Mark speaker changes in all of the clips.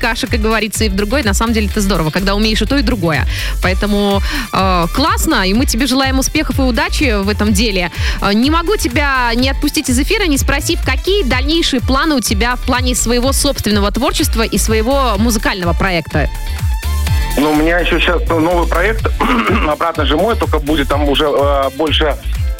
Speaker 1: каши, как говорится, и в другой. На самом деле это здорово, когда умеешь и то, и другое. Поэтому классно, и мы тебе желаем успехов и удачи в этом деле. Не могу тебя не отпустить из эфира, не спросив, какие дальнейшие планы у тебя в плане своего собственного творчества и своего музыкального проекта?
Speaker 2: Ну, у меня еще сейчас новый проект «Обратно же мой», только будет там уже больше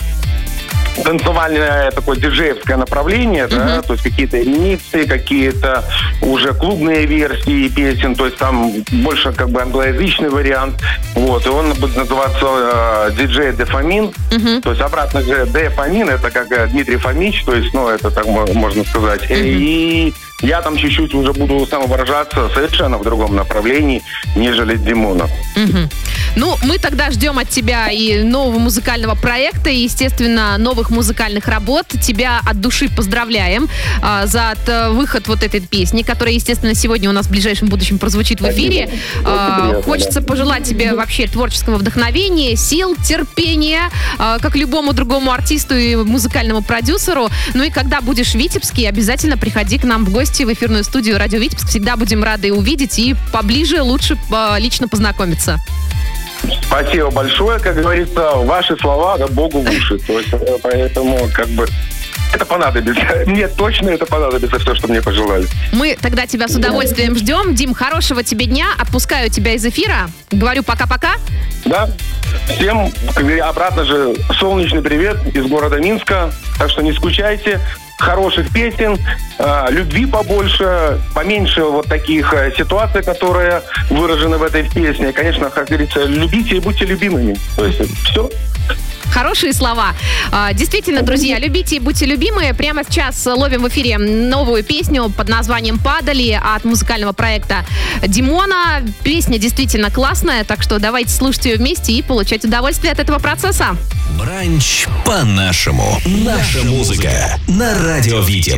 Speaker 2: танцевальное такое диджеевское направление, да, то есть какие-то ремиксы, какие-то уже клубные версии песен, то есть там больше как бы англоязычный вариант, вот, и он будет называться диджей Дефамин, то есть обратно же Дефамин, это как Дмитрий Фомич, то есть, ну, это так можно сказать, и я там чуть-чуть уже буду самовыражаться совершенно в другом направлении, нежели Димона.
Speaker 1: Ну, мы тогда ждем от тебя и нового музыкального проекта, и, естественно, новых музыкальных работ. Тебя от души поздравляем за выход вот этой песни, которая, естественно, сегодня у нас в ближайшем будущем прозвучит в эфире. Хочется пожелать тебе вообще творческого вдохновения, сил, терпения, как любому другому артисту и музыкальному продюсеру. Ну и когда будешь в Витебске, обязательно приходи к нам в гости в эфирную студию «Радио Витебск». Всегда будем рады увидеть и поближе, лучше лично познакомиться.
Speaker 2: Спасибо большое, как говорится, ваши слова, да, Богу в уши. То есть, поэтому, как бы, это понадобится. Мне точно это понадобится, все, что мне пожелали.
Speaker 1: Мы тогда тебя с удовольствием ждем. Дим, хорошего тебе дня. Отпускаю тебя из эфира. Говорю пока-пока.
Speaker 2: Да. Всем обратно же солнечный привет из города Минска. Так что не скучайте. Хороших песен, любви побольше, поменьше вот таких ситуаций, которые выражены в этой песне. Конечно, как говорится, любите и будьте любимыми. То есть все.
Speaker 1: Хорошие слова. Действительно, друзья, любите и будьте любимы. Прямо сейчас ловим в эфире новую песню под названием «Падали» от музыкального проекта Димона. Песня действительно классная, так что давайте слушать ее вместе и получать удовольствие от этого процесса.
Speaker 3: Бранч по-нашему. Наша музыка на Радио Витебск.